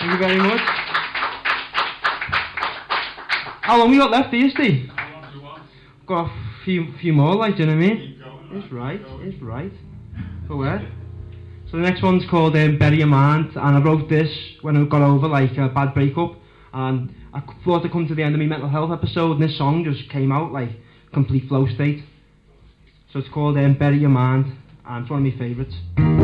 Thank you very much. How long we got left, do you, Steve? How long do you want? Got a few more, like, do you know what I mean? Keep going. It's right. Go ahead. So the next one's called Bury Your Mind, and I wrote this when I got over like a bad breakup, and I thought I'd come to the end of my mental health episode, and this song just came out like complete flow state. So it's called Bury Your Mind, and it's one of my favourites.